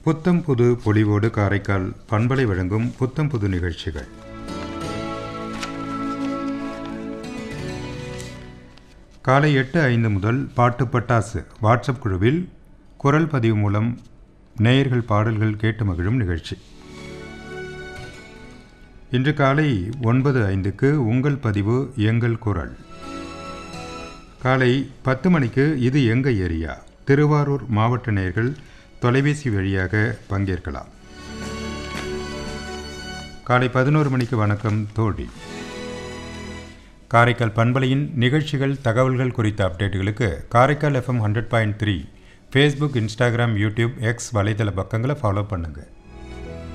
புத்தம் புது பொலிவோடு காரைக்கால் பண்பலை வழங்கும் புத்தம் புது நிகழ்ச்சிகள். காலை 8:05 முதல் பாட்டு பட்டாசு வாட்ஸ்அப் குழுவில் குரல் பதிவு மூலம் நேயர்கள் பாடல்கள் கேட்டு மகிழும் நிகழ்ச்சி. இன்று காலை 9:05க்கு உங்கள் பதிவு எங்கள் குரல். காலை 10 மணிக்கு இது எங்க ஏரியா. திருவாரூர் மாவட்ட நேயர்கள் தொலைபேசி வழியாக பங்கேற்கலாம். காலை 11 மணிக்கு வணக்கம் தோழி. காரைக்கால் பண்பலையின் நிகழ்ச்சிகள் தகவல்கள் குறித்த அப்டேட்டுகளுக்கு Karaikal FM 100.3 Facebook, Instagram, YouTube, X வலைதள பக்கங்களை ஃபாலோ பண்ணுங்கள்.